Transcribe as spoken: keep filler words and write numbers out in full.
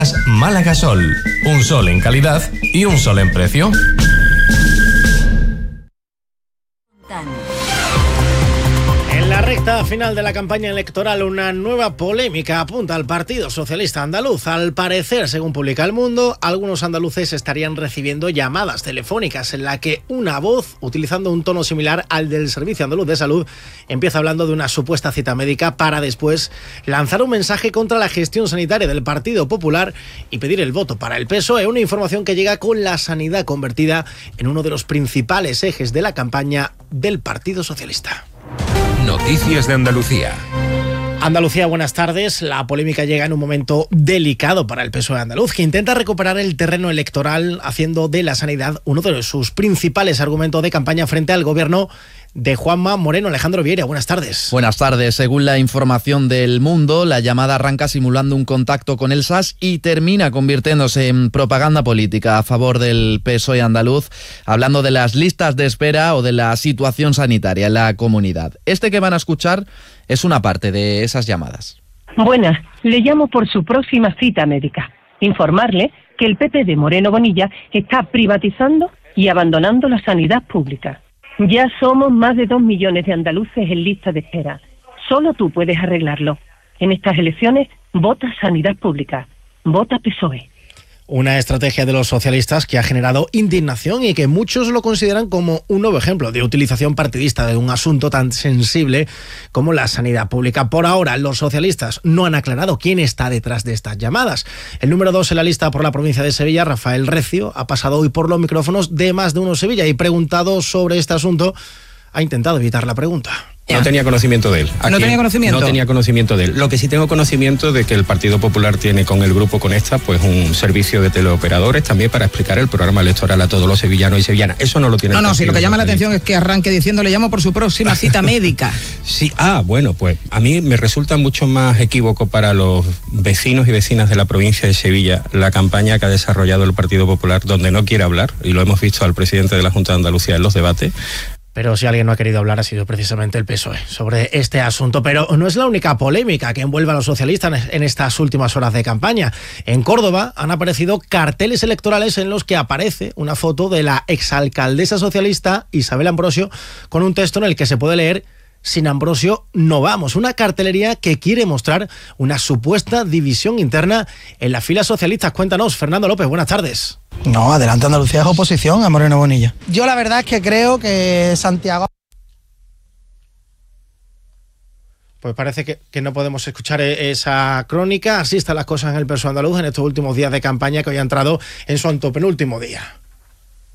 Málaga Sol, un sol en calidad y un sol en precio. En la recta final de la campaña electoral, una nueva polémica apunta al Partido Socialista Andaluz. Al parecer, según publica El Mundo, algunos andaluces estarían recibiendo llamadas telefónicas en la que una voz, utilizando un tono similar al del Servicio Andaluz de Salud, empieza hablando de una supuesta cita médica para después lanzar un mensaje contra la gestión sanitaria del Partido Popular y pedir el voto para el P S O E, una información que llega con la sanidad convertida en uno de los principales ejes de la campaña del Partido Socialista. Noticias de Andalucía. Andalucía, buenas tardes. La polémica llega en un momento delicado para el P S O E andaluz, que intenta recuperar el terreno electoral haciendo de la sanidad uno de sus principales argumentos de campaña frente al gobierno de Juanma Moreno. Alejandro Vieira, buenas tardes. Buenas tardes. Según la información del Mundo, la llamada arranca simulando un contacto con el S A S y termina convirtiéndose en propaganda política a favor del P S O E andaluz, hablando de las listas de espera o de la situación sanitaria en la comunidad. Este que van a escuchar es una parte de esas llamadas. Buenas, le llamo por su próxima cita médica. Informarle que el P P de Moreno Bonilla está privatizando y abandonando la sanidad pública. Ya somos más de dos millones de andaluces en lista de espera. Solo tú puedes arreglarlo. En estas elecciones, vota sanidad pública. Vota P S O E. Una estrategia de los socialistas que ha generado indignación y que muchos lo consideran como un nuevo ejemplo de utilización partidista de un asunto tan sensible como la sanidad pública. Por ahora, los socialistas no han aclarado quién está detrás de estas llamadas. El número dos en la lista por la provincia de Sevilla, Rafael Recio, ha pasado hoy por los micrófonos de Más de Uno Sevilla y, preguntado sobre este asunto, ha intentado evitar la pregunta. No tenía conocimiento de él. Aquí, ¿No tenía conocimiento? No tenía conocimiento de él. Lo que sí tengo conocimiento de que el Partido Popular tiene con el Grupo Conecta pues un servicio de teleoperadores también para explicar el programa electoral a todos los sevillanos y sevillanas. Eso no lo tiene. No, el no, sí, lo que llama la atención es que arranque diciendo le llamo por su próxima cita médica. Sí, ah, bueno, pues a mí me resulta mucho más equívoco para los vecinos y vecinas de la provincia de Sevilla la campaña que ha desarrollado el Partido Popular, donde no quiere hablar, y lo hemos visto al presidente de la Junta de Andalucía en los debates. Pero si alguien no ha querido hablar ha sido precisamente el P S O E sobre este asunto. Pero no es la única polémica que envuelve a los socialistas en estas últimas horas de campaña. En Córdoba han aparecido carteles electorales en los que aparece una foto de la exalcaldesa socialista Isabel Ambrosio con un texto en el que se puede leer: sin Ambrosio no vamos. Una cartelería que quiere mostrar una supuesta división interna en las filas socialistas. Cuéntanos, Fernando López, buenas tardes. No, Adelante Andalucía es oposición a Moreno Bonilla. Yo la verdad es que creo que Santiago... Pues parece que, que no podemos escuchar esa crónica. Así están las cosas en el P S O E andaluz en estos últimos días de campaña, que hoy ha entrado en su antepenúltimo día.